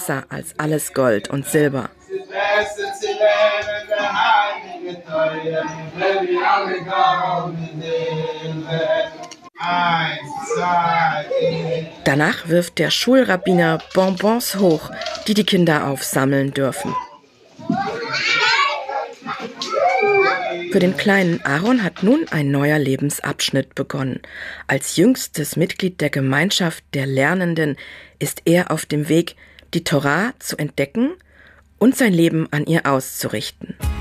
besser als alles Gold und Silber. Danach wirft der Schulrabbiner Bonbons hoch, die die Kinder aufsammeln dürfen. Für den kleinen Aaron hat nun ein neuer Lebensabschnitt begonnen. Als jüngstes Mitglied der Gemeinschaft der Lernenden ist er auf dem Weg, die Torah zu entdecken und sein Leben an ihr auszurichten.